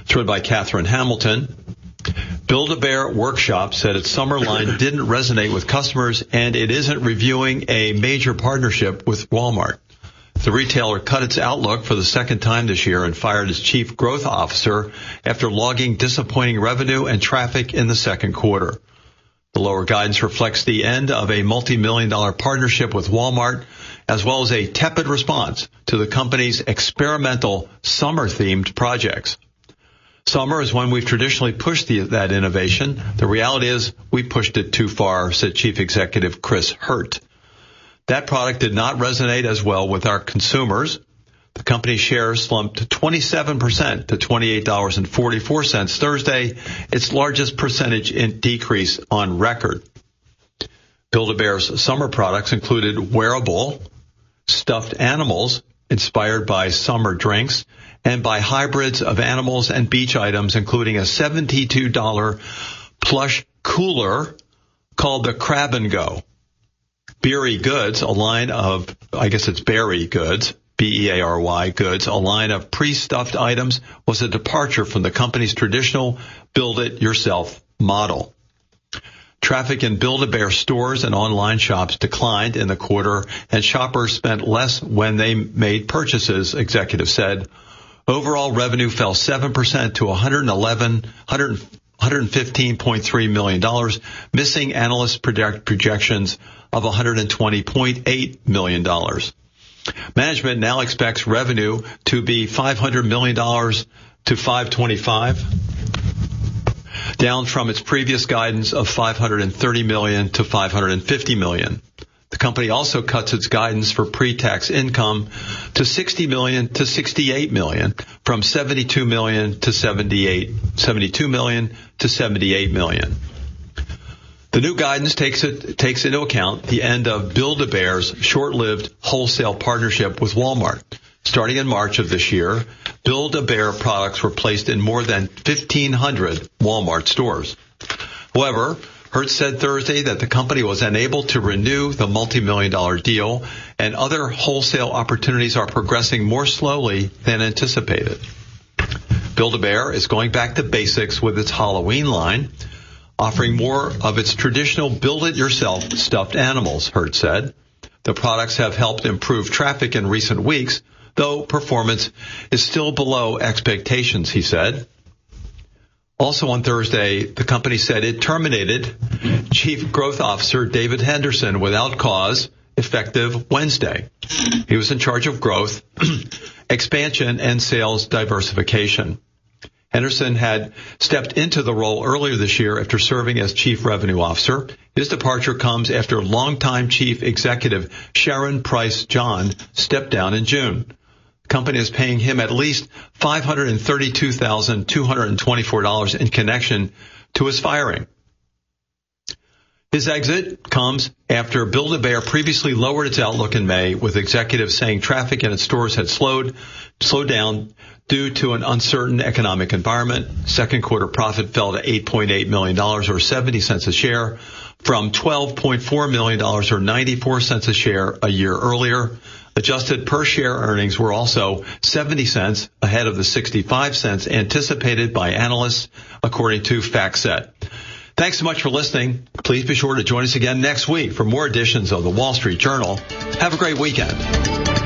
It's read by Catherine Hamilton. Build-A-Bear Workshop said its summer line didn't resonate with customers, and it isn't reviewing a major partnership with Walmart. The retailer cut its outlook for the second time this year and fired its chief growth officer after logging disappointing revenue and traffic in the second quarter. The lower guidance reflects the end of a multi-million-dollar partnership with Walmart, as well as a tepid response to the company's experimental summer-themed projects. Summer is when we've traditionally pushed that innovation. The reality is we pushed it too far, said Chief Executive Chris Hurt. That product did not resonate as well with our consumers. The company's shares slumped 27% to $28.44 Thursday, its largest percentage in decrease on record. Build-A-Bear's summer products included wearable, stuffed animals inspired by summer drinks, and by hybrids of animals and beach items, including a $72 plush cooler called the Crab and Go. Beery Goods, a line of, I guess it's Berry Goods, B-E-A-R-Y Goods, a line of pre-stuffed items, was a departure from the company's traditional build-it-yourself model. Traffic in Build-A-Bear stores and online shops declined in the quarter, and shoppers spent less when they made purchases, executives said. Overall revenue fell 7% to $115.3 million, missing analyst projections of $120.8 million. Management now expects revenue to be $500 million to $525, down from its previous guidance of $530 million to $550 million. The company also cuts its guidance for pre-tax income to $60 million to $68 million, from $72 million to $72 million to $78 million. The new guidance takes into account the end of Build-A-Bear's short-lived wholesale partnership with Walmart. Starting in March of this year, Build-A-Bear products were placed in more than 1,500 Walmart stores. However, Hertz said Thursday that the company was unable to renew the multi-million-dollar deal, and other wholesale opportunities are progressing more slowly than anticipated. Build-A-Bear is going back to basics with its Halloween line, offering more of its traditional build-it-yourself stuffed animals, Hertz said. The products have helped improve traffic in recent weeks, though performance is still below expectations, he said. Also on Thursday, the company said it terminated Chief Growth Officer David Henderson without cause, effective Wednesday. He was in charge of growth, expansion, and sales diversification. Henderson had stepped into the role earlier this year after serving as Chief Revenue Officer. His departure comes after longtime Chief Executive Sharon Price John stepped down in June. The company is paying him at least $532,224 in connection to his firing. His exit comes after Build-A-Bear previously lowered its outlook in May, with executives saying traffic in its stores had slowed down due to an uncertain economic environment. Second quarter profit fell to $8.8 million, or 70 cents a share, from $12.4 million, or 94 cents a share a year earlier. Adjusted per-share earnings were also 70 cents ahead of the 65 cents anticipated by analysts, according to FactSet. Thanks so much for listening. Please be sure to join us again next week for more editions of the Wall Street Journal. Have a great weekend.